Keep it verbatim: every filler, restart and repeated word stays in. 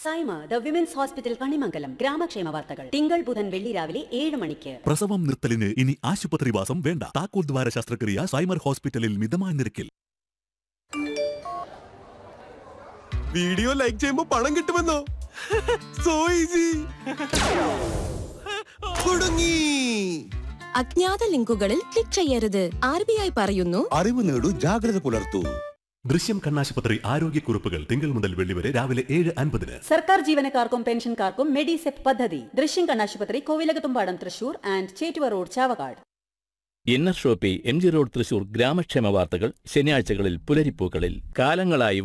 Saima the women's hospital Kanimangalam ഗ്രാമക്ഷേമ വാർത്തകൾ തിങ്കൾ ബുധൻ വെള്ളി രാവിലെ ഏഴ് മണിക്ക്. പ്രസവം നിർത്തലിന് ഇനി ആശുപത്രിവാസം വേണ്ട. താക്കോൽ ദ്വാര ശസ്ത്രക്രിയ സൈമർ ഹോസ്പിറ്റലിൽ മിതമായ നിരക്കിൽ. വീഡിയോ ലൈക്ക് ചെയ്യുമ്പോ പണം കിട്ടുമെന്നോ? So easy. കുടുങ്ങി. അജ്ഞാത ലിങ്കുകളിൽ ക്ലിക്ക് ചെയ്യരുത്. ആർ ബി ഐ പറയുന്നു, അറിവ് നേടൂ, ജാഗ്രത പുലർത്തൂ. ദൃശ്യം കണ്ണാശുപത്രി ആരോഗ്യക്കുറിപ്പുകൾ തിങ്കൾ മുതൽ വെള്ളി വരെ രാവിലെ ഏഴ് അൻപതിന്. സർക്കാർ ജീവനക്കാർക്കും പെൻഷൻകാർക്കും മെഡിസെപ് പദ്ധതി. ദൃശ്യം കണ്ണാശുപത്രി, Kovilakathumpadam, Thrissur and Chettuva road, Chavakkad. Inner Shopee, M G road, Thrissur. ഗ്രാമക്ഷേമ വാർത്തകൾ ശനിയാഴ്ചകളിൽ പുലരിപ്പൂക്കളിൽ. കാലങ്ങളായി